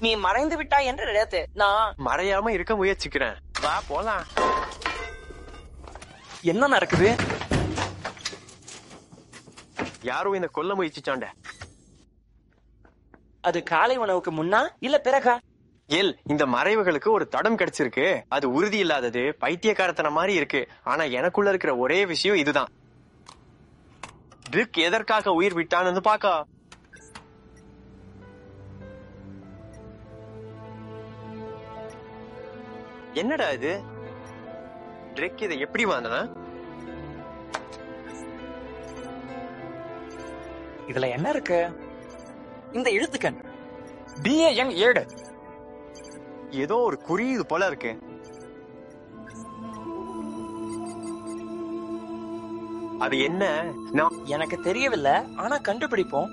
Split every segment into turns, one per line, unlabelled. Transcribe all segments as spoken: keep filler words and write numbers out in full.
நீ மறைந்து விட்டாய் என்று நினைத்து நான்
மறையாம இருக்க முயற்சிக்கிறேன். வா போலாம்.
என்ன நடக்குது?
யாரும் இந்த கொல்ல முயற்சிச்சாண்ட.
அது காலை உணவுக்கு முன்னா இல்ல பிறகா?
எல், இந்த மறைவுகளுக்கு ஒரு தடம் கிடைச்சிருக்கு. அது உறுதி இல்லாதது, பைத்தியக்காரத்தன மாதிரி இருக்கு. ஆனா எனக்குள்ள இருக்கிற ஒரே விஷயம் இதுதான். ட்ரிக் எதற்காக உயிர் விட்டான்னு பாக்கா. என்னடா இது? ட்ரிக் இதை எப்படி வாங்கினா?
இதுல என்ன இருக்கு? இந்த எழுத்துக்கண் டி ஏ என் ஏழு.
ஏதோ ஒரு குறியீடு போல இருக்கு. அது என்ன?
எனக்கு தெரியவில்லை, ஆனா கண்டுபிடிப்போம்.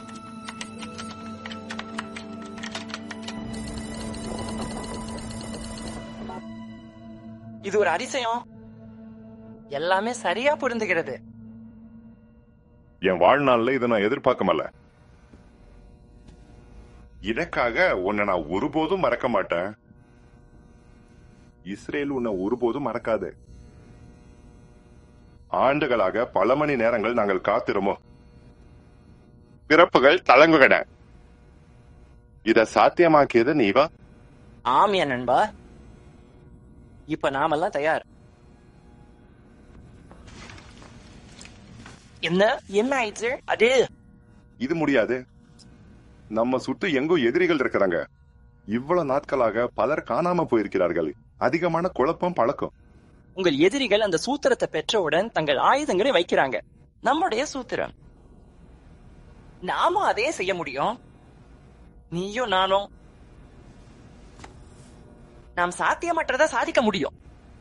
இது ஒரு அதிசயம். எல்லாமே சரியா புரிந்துகிறது.
என் வாழ்நாள்ல இதை நான் எதிர்பார்க்கமல்ல. இதற்காக உன்னை நான் ஒருபோதும் மறக்க மாட்டேன். இஸ்ரேல் உன்னை ஒருபோதும் மறக்காது. ஆண்டுகளாக பல மணி நேரங்கள் நாங்கள் காத்திருமோ. பிறப்புகள் தளங்குகட. இத சாத்தியமாக்கியது நீவா?
ஆம் என் நண்பா. இப்ப நாமெல்லாம் தயார். என்ன என்ன ஆயிடுச்சு? அதே
இது முடியாது. நம்ம சுட்டு எங்கோ எதிரிகள் இருக்கிறாங்க. இவ்வளவு நாட்களாக பலர் காணாம போயிருக்கிறார்கள். அதிகமான குழப்பம் பழக்கம்.
உங்கள் எதிரிகள் அந்த சூத்திரத்தை பெற்றவுடன் தங்கள் ஆயுதங்களை வைக்கிறாங்க. நம்முடைய சூத்திரம். நாமும் அதே செய்ய முடியும். நீயும் நானும் நாம் சாத்தியமற்றதை சாதிக்க முடியும்.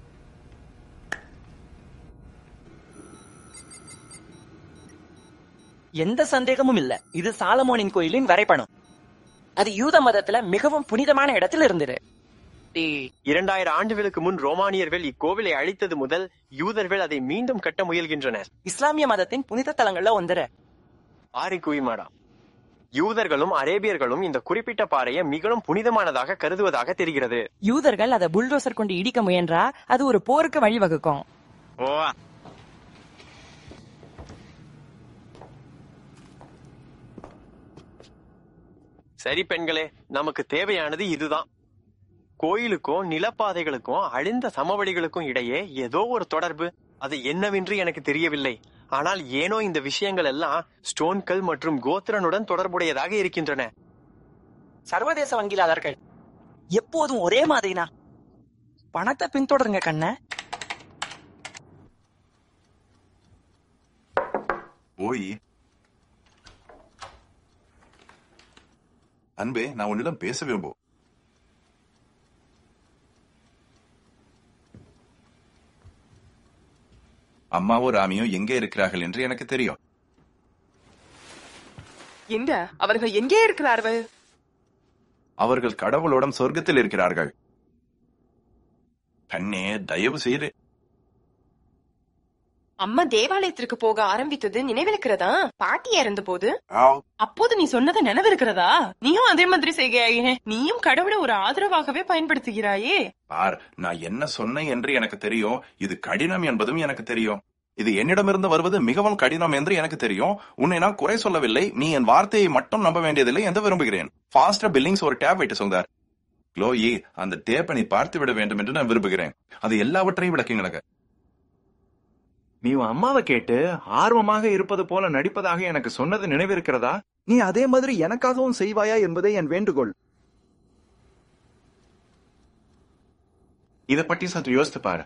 எந்த சந்தேகமும் இல்ல. இது சாலமோனின் கோயிலின் வரைபடம். அது யூத மதத்துல மிகவும் புனிதமான இடத்தில் இருந்தது.
இரண்டாயிரம் ஆண்டுகளுக்கு முன் ரோமானியர்கள் இக்கோவிலை அழித்தது முதல் யூதர்கள் அதை மீண்டும் கட்ட முயல்கின்றனர்.
இஸ்லாமிய மதத்தின் புனித தலங்கள்ல ஒன்றரை
ஆரி குவிமாடா. யூதர்களும் அரேபியர்களும் இந்த குறிப்பிட்ட பாறையை மிகவும் புனிதமானதாக கருதுவதாக தெரிகிறது.
யூதர்கள் அதை புல்டோசர் கொண்டு இடிக்க முயன்றா அது ஒரு போருக்கு வழிவகுக்கும்.
ஓ, சரி பெண்களே, நமக்கு தேவையானது இதுதான். கோயிலுக்கும் நிலப்பாதைகளுக்கும் அழிந்த சமவெளிகளுக்கும் இடையே ஏதோ ஒரு தொடர்பு. அது என்னவென்று எனக்கு தெரியவில்லை. ஆனால் ஏனோ இந்த விஷயங்கள் எல்லாம் ஸ்டோன்கல் மற்றும் கோத்திரனுடன் தொடர்புடையதாக இருக்கின்றன.
சர்வதேச வங்கியாளர்கள் எப்போதும் ஒரே மாதிரினா பணத்தை பின்தொடருங்க கண்ண.
ஓய் அன்பே, நான் உன்னிடம் பேச விரும்பும். அம்மாவோ ராமியோ எங்கே இருக்கிறார்கள் என்று எனக்கு தெரியும்.
என்ன? அவர்கள் எங்கே இருக்கிறார்கள்?
அவர்கள் கடவுளோட சொர்க்கத்தில் இருக்கிறார்கள். கண்ணே, தயவு செய்து.
அம்மா தேவாலயத்திற்கு போக ஆரம்பித்தது நினைவிருக்கிறதா? பாட்டி இறந்த போது அப்போது நீ சொன்னது நினைவிருக்கிறதா? நீயும் அதே மாதிரி செய்கிறாயே. நீயும் கடவுளை ஒரு ஆதரவாகவே பயன்படுத்துகிறாயே.
பார், நான் என்ன சொன்னேன் என்று எனக்கு தெரியும். இது கடினம் என்பதும் எனக்கு தெரியும். இது என்னிடமிருந்து வருவது மிகவும் கடினம் என்று எனக்கு தெரியும். உன்னை நான் குறை சொல்லவில்லை. நீ என் வார்த்தையை மட்டும் நம்ப வேண்டியதில்லை என்று விரும்புகிறேன். ஃபாஸ்டா பில்லிங்ஸ் ஒரு டேப் வைட்டு சொன்னார். க்ளோயி, அந்த டேப்பை நீ பார்த்து விட வேண்டும் என்று நான் விரும்புகிறேன். அது எல்லாவற்றையும் விளக்குங்க.
நீ உன் அம்மாவை கேட்டு ஆர்வமாக இருப்பது போல நடிப்பதாக எனக்கு சொன்னது நினைவிருக்கிறதா? நீ அதே மாதிரி எனக்காகவும் செய்வாயா என்பதே என் வேண்டுகோள்.
இதை பற்றி சற்று யோசித்து பாரு.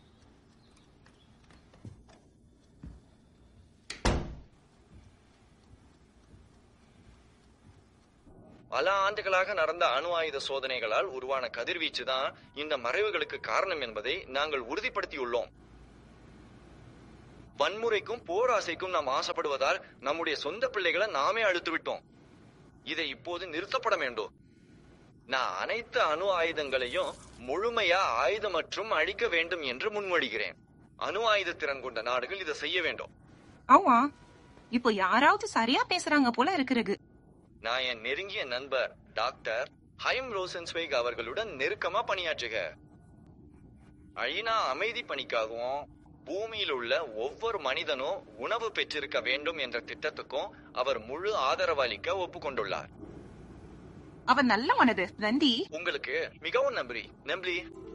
பல ஆண்டுகளாக நடந்த அணு ஆயுத சோதனைகளால் உருவான கதிர்வீச்சு தான் இந்த மறைவுகளுக்கு காரணம் என்பதை நாங்கள் உறுதிப்படுத்தியுள்ளோம். வன்முறைக்கும் போராசைக்கும் நாம் ஆசைப்படுவதால் நம்முடைய சொந்த பிள்ளைகளை நாமே அழுத்து விட்டோம். இதை இப்போது நிறுத்தப்பட வேண்டும். நான் அனைத்து அணு ஆயுதங்களையும் முழுமையா ஆயுதம் மற்றும் அழிக்க வேண்டும் என்று முன்மொழிகிறேன். அணு ஆயுத திறன் கொண்ட நாடுகள் இதை செய்ய வேண்டும்.
ஆமா, இப்போ யாராவது சரியா பேசுறாங்க போல இருக்கிறது.
நான் என் நெருங்கிய நண்பர் டாக்டர் ஹைம் ரோசன்ஸ்வைக் அவர்களுடன் நெருக்கமா பணியாற்றுக. ஐநா அமைதி பணிக்காகவும் பூமியில் உள்ள ஒவ்வொரு மனிதனும் உணவு பெற்றிருக்க வேண்டும் என்ற திட்டத்துக்கும் அவர் முழு ஆதரவு அளிக்க ஒப்புக்கொண்டுள்ளார்.
அவன் நல்ல மனது நன்றி.
உங்களுக்கு மிகவும் நன்றி நன்றி